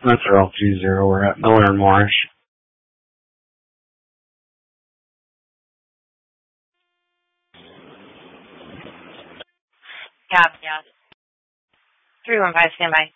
That's RL20. We're at Miller and Morris. Yeah. 315, standby.